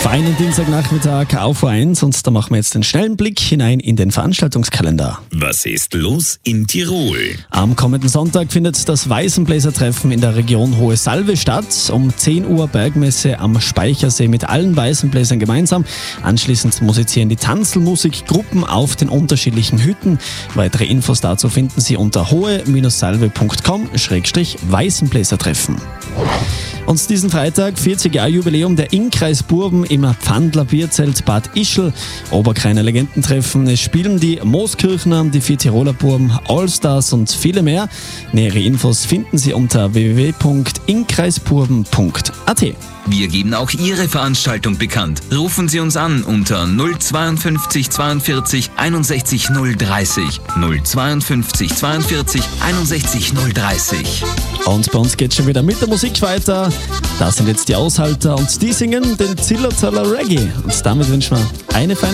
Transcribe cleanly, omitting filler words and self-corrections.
Feinen Dienstagnachmittag auf O1 und da machen wir jetzt den schnellen Blick hinein in den Veranstaltungskalender. Was ist los in Tirol? Am kommenden Sonntag findet das Weißenbläsertreffen in der Region Hohe Salve statt. Um 10 Uhr Bergmesse am Speichersee mit allen Weißenbläsern gemeinsam. Anschließend musizieren die Tanzelmusikgruppen auf den unterschiedlichen Hütten. Weitere Infos dazu finden Sie unter hohe-salve.com/Weißenbläsertreffen. Und diesen Freitag 40-Jahr-Jubiläum der Innkreis Burben im Pfandler Bierzelt Bad Ischl. Oberkreiner Legendentreffen. Es spielen die Mooskirchner, die 4 Tiroler Burben, Allstars und viele mehr. Nähere Infos finden Sie unter www.innkreisburben.at. Wir geben auch Ihre Veranstaltung bekannt. Rufen Sie uns an unter 052 42 61 030. 052 42 61 030. Und bei uns geht schon wieder mit der Musik weiter. Da sind jetzt die Aushalter und die singen den Zillertaler Reggae. Und damit wünschen wir eine feine